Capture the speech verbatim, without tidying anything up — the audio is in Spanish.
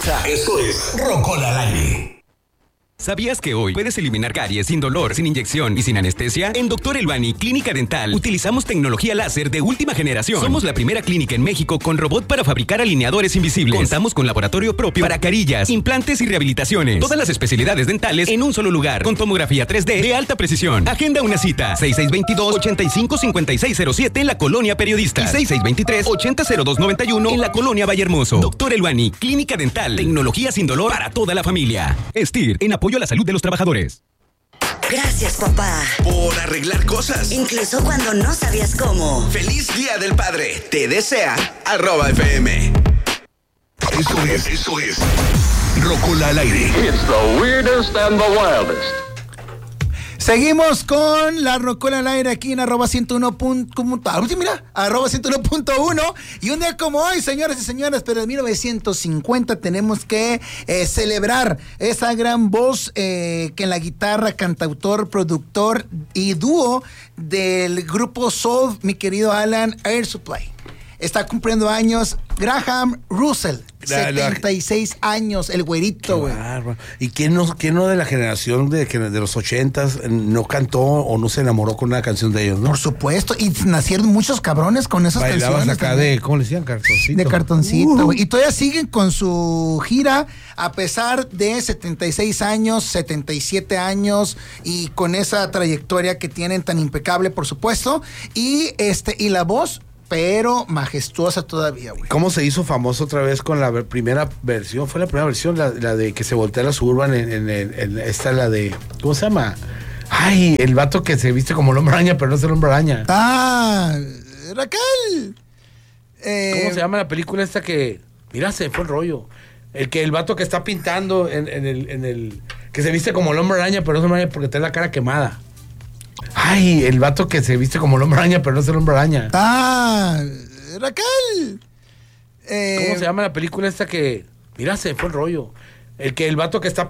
casa. Esto es Rocola al aire. ¿Sabías que hoy puedes eliminar caries sin dolor, sin inyección y sin anestesia? En Doctor Elbani Clínica Dental utilizamos tecnología láser de última generación. Somos la primera clínica en México con robot para fabricar alineadores invisibles. Contamos con laboratorio propio para carillas, implantes y rehabilitaciones. Todas las especialidades dentales en un solo lugar, con tomografía tres D de alta precisión. Agenda una cita seis seis dos dos, ocho cinco cinco seis cero siete en la Colonia Periodista y seis seis dos tres, ocho cero cero dos nueve uno en la Colonia Vallehermoso. Doctor Elbani Clínica Dental, tecnología sin dolor para toda la familia. Estir, en apoyo a la salud de los trabajadores. Gracias, papá. Por arreglar cosas. Incluso cuando no sabías cómo. Feliz Día del Padre. Te desea arroba F M. Eso es, eso es Rocola al aire. It's the weirdest and the wildest. Seguimos con la Rocola al aire aquí en arroba ciento uno punto uno. Mira, arroba ciento uno punto uno. Y un día como hoy, señoras y señores, pero en mil novecientos cincuenta tenemos que eh, celebrar esa gran voz eh, que en la guitarra, cantautor, productor y dúo del grupo Soul, mi querido Alan, Air Supply. Está cumpliendo años Graham Russell, setenta y seis años, el güerito, güey. ¿Y quién no, quién no de la generación de, de los ochentas no cantó o no se enamoró con una canción de ellos, no? Por supuesto, y nacieron muchos cabrones con esas Bailabas canciones. acá también. De, ¿cómo le decían? Cartoncito. De cartoncito, uh. güey. Y todavía siguen con su gira a pesar de setenta y seis años, setenta y siete años y con esa trayectoria que tienen tan impecable, por supuesto. Y este y la voz, pero majestuosa todavía, güey. ¿Cómo se hizo famoso otra vez con la primera versión? Fue la primera versión, la, la de que se voltea la Suburban en, en, en, en esta, la de, ¿cómo se llama? Ay, el vato que se viste como el hombre araña, pero no es el hombre araña. Ah, Raquel. Eh, ¿Cómo se llama la película esta que, mira, se fue el rollo? El que el vato que está pintando en, en el, en el, que se viste como el hombre araña, pero no es el hombre araña porque tiene la cara quemada. Ay, el vato que se viste como el hombre araña, pero no es el hombre araña. Ah, Raquel. Eh, ¿Cómo se llama la película esta que, mira, se fue el rollo? El que el vato que está